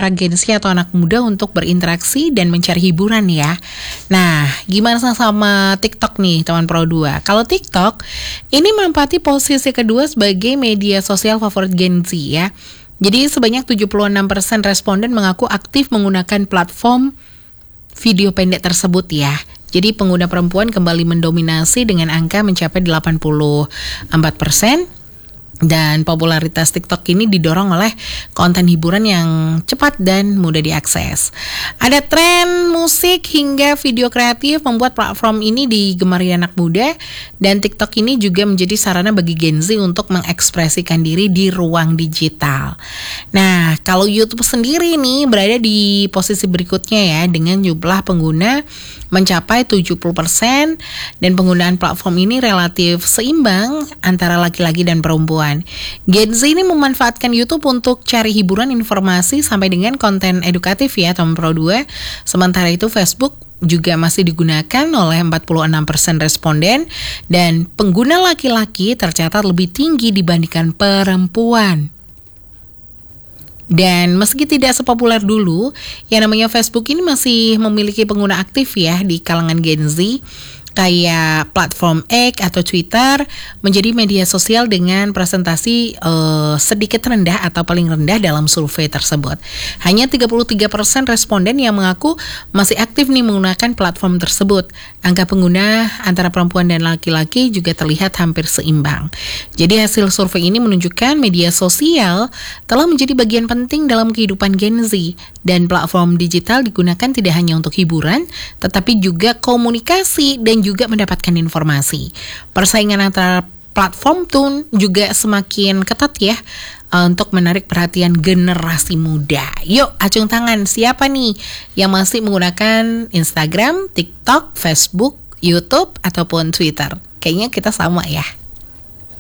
para Gen Z atau anak muda untuk berinteraksi dan mencari hiburan ya. Nah, gimana sama TikTok nih teman Pro 2? Kalau TikTok ini menempati posisi kedua sebagai media sosial favorit Gen Z ya. Jadi sebanyak 76% responden mengaku aktif menggunakan platform video pendek tersebut ya. Jadi pengguna perempuan kembali mendominasi dengan angka mencapai 84%. Dan popularitas TikTok ini didorong oleh konten hiburan yang cepat dan mudah diakses. Ada tren musik hingga video kreatif membuat platform ini digemari anak muda, dan TikTok ini juga menjadi sarana bagi Gen Z untuk mengekspresikan diri di ruang digital. Nah, kalau YouTube sendiri nih berada di posisi berikutnya ya, dengan jumlah pengguna mencapai 70% dan penggunaan platform ini relatif seimbang antara laki-laki dan perempuan. Gen Z ini memanfaatkan YouTube untuk cari hiburan, informasi sampai dengan konten edukatif ya teman Pro 2. Sementara itu Facebook juga masih digunakan oleh 46% responden dan pengguna laki-laki tercatat lebih tinggi dibandingkan perempuan. Dan meski tidak sepopuler dulu, yang namanya Facebook ini masih memiliki pengguna aktif ya di kalangan Gen Z. Kayak platform X atau Twitter menjadi media sosial dengan presentasi sedikit rendah atau paling rendah dalam survei tersebut. Hanya 33% responden yang mengaku masih aktif nih menggunakan platform tersebut. Angka pengguna antara perempuan dan laki-laki juga terlihat hampir seimbang. Jadi hasil survei ini menunjukkan media sosial telah menjadi bagian penting dalam kehidupan Gen Z, dan platform digital digunakan tidak hanya untuk hiburan, tetapi juga komunikasi dan juga mendapatkan informasi. Persaingan antara platform pun juga semakin ketat ya, untuk menarik perhatian generasi muda. Yuk, acung tangan, siapa nih yang masih menggunakan Instagram, TikTok, Facebook, YouTube, ataupun Twitter? Kayaknya kita sama ya.